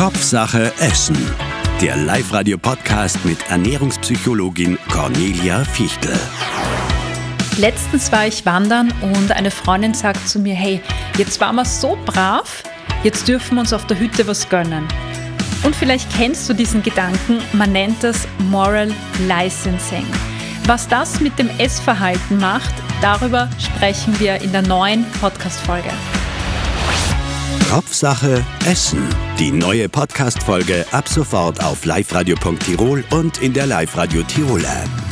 Kopfsache Essen. Der Live-Radio-Podcast mit Ernährungspsychologin Cornelia Fichtel. Letztens war ich wandern und eine Freundin sagt zu mir, hey, jetzt waren wir so brav, jetzt dürfen wir uns auf der Hütte was gönnen. Und vielleicht kennst du diesen Gedanken, man nennt das Moral Licensing. Was das mit dem Essverhalten macht, darüber sprechen wir in der neuen Podcast-Folge. Kopfsache Essen. Die neue Podcast-Folge ab sofort auf liveradio.tirol und in der Live-Radio Tirol App.